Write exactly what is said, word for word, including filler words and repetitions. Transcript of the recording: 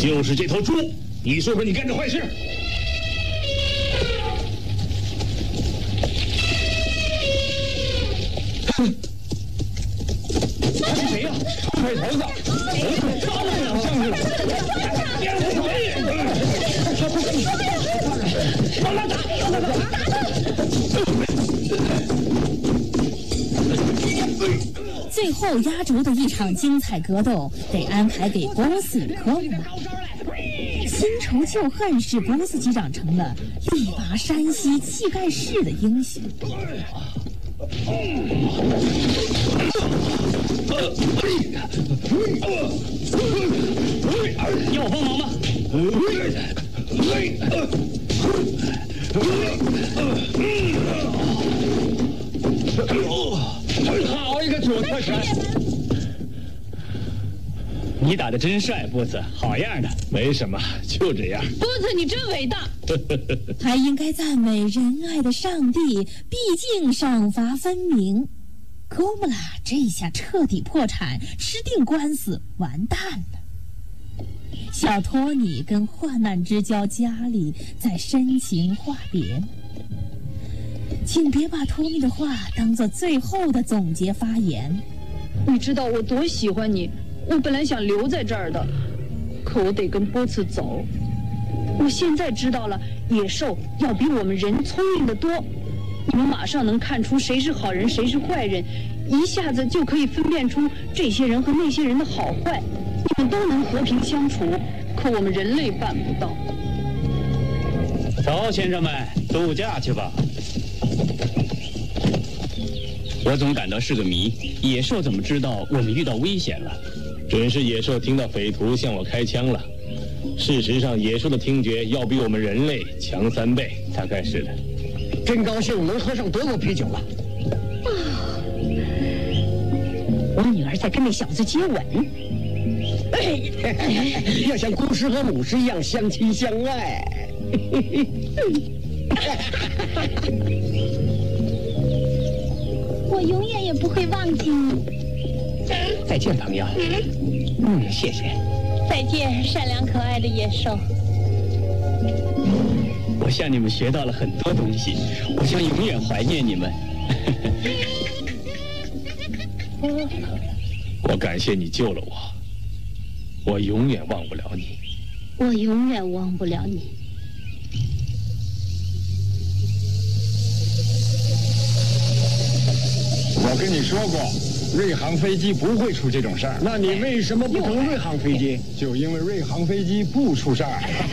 就是这头猪。你说说你干的坏事。他是谁呀？臭腿头子！招了两下子。让他打！让他打！ 最后压轴的一场精彩格斗得安排给波斯与科姆了。新仇旧恨使波斯机长成了力拔山兮气盖世的英雄。 要我帮忙吗？好一个左侧拳！你打的真帅，波子，好样的！没什么，就这样。 波子，你真伟大！还应该赞美仁爱的上帝，毕竟赏罚分明。科穆拉这下彻底破产，吃定官司，完蛋了。小托尼跟患难之交加里在深情话别，请别把托尼的话当做最后的总结发言。 你知道我多喜欢你，我本来想留在这儿的，可我得跟波茨走。我现在知道了，野兽要比我们人聪明得多。你们马上能看出谁是好人，谁是坏人，一下子就可以分辨出这些人和那些人的好坏。你们都能和平相处，可我们人类办不到。 走，先生们，度假去吧。我总感到是个谜，野兽怎么知道我们遇到危险了？ 准是野兽听到匪徒向我开枪了。事实上，野兽的听觉要比我们人类强三倍，大概是的。 真高兴能喝上德国啤酒了。 啊，我女儿在跟那小子接吻。 哎，要像公狮和母狮一样相亲相爱。 我永远也不会忘记你。 再见，朋友。嗯，谢谢。 再见，善良可爱的野兽。 我向你们学到了很多东西，我将永远怀念你们。 我感谢你救了我，我永远忘不了你。 我永远忘不了你。 我跟你说过，瑞航飞机不会出这种事儿。 那你为什么不乘瑞航飞机？ 就因为瑞航飞机不出事儿。